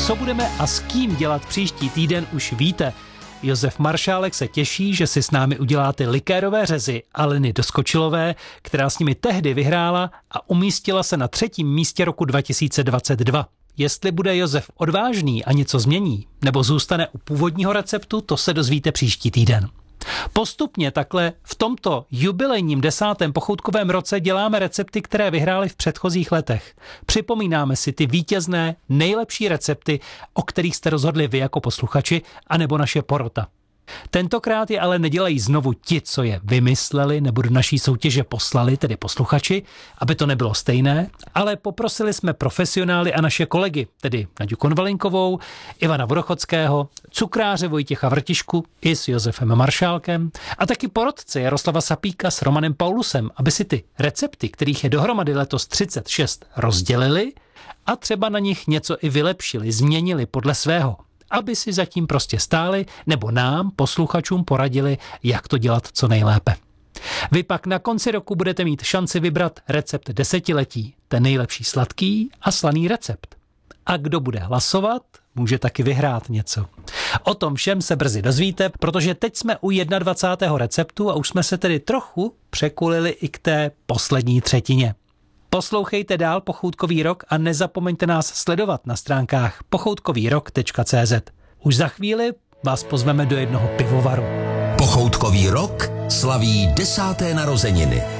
Co budeme a s kým dělat příští týden, už víte. Josef Maršálek se těší, že si s námi udělá ty likérové řezy Aleny Doskočilové, která s nimi tehdy vyhrála a umístila se na 3. místě roku 2022. Jestli bude Josef odvážný a něco změní, nebo zůstane u původního receptu, to se dozvíte příští týden. Postupně takhle v tomto jubilejním 10. pochoutkovém roce děláme recepty, které vyhrály v předchozích letech. Připomínáme si ty vítězné, nejlepší recepty, o kterých jste rozhodli vy jako posluchači, anebo naše porota. Tentokrát je ale nedělají znovu ti, co je vymysleli nebo do naší soutěže poslali, tedy posluchači, aby to nebylo stejné, ale poprosili jsme profesionály a naše kolegy, tedy Naďu Konvalinkovou, Ivana Vodochodského, cukráře Vojtěcha Vrtišku i s Josefem Maršálkem a taky porotce Jaroslava Sapíka s Romanem Paulusem, aby si ty recepty, kterých je dohromady letos 36, rozdělili a třeba na nich něco i vylepšili, změnili podle svého, aby si zatím prostě stáli nebo nám, posluchačům, poradili, jak to dělat co nejlépe. Vy pak na konci roku budete mít šanci vybrat recept desetiletí, ten nejlepší sladký a slaný recept. A kdo bude hlasovat, může taky vyhrát něco. O tom všem se brzy dozvíte, protože teď jsme u 21. receptu a už jsme se tedy trochu překulili i k té poslední třetině. Poslouchejte dál Pochoutkový rok a nezapomeňte nás sledovat na stránkách pochoutkovýrok.cz. Už za chvíli vás pozveme do jednoho pivovaru. Pochoutkový rok slaví 10. narozeniny.